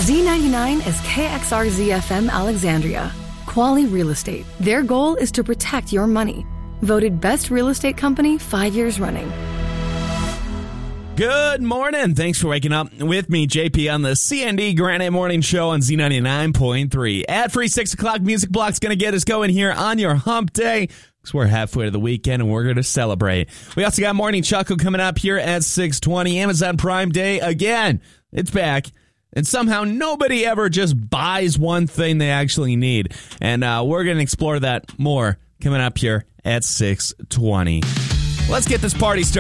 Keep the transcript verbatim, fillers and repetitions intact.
Z ninety-nine is K X R Z F M Alexandria. Quality Real Estate. Their goal is to protect your money. Voted best real estate company five years running. Good morning. Thanks for waking up with me, J P, on the C N D Granite Morning Show on Z ninety-nine point three. Ad-free six o'clock music block's going to get us going here on your hump day, because we're halfway to the weekend and we're going to celebrate. We also got Morning Chuckle coming up here at six twenty. Amazon Prime Day again. It's back. And somehow nobody ever just buys one thing they actually need. And uh, we're going to explore that more coming up here at six twenty. Let's get this party started.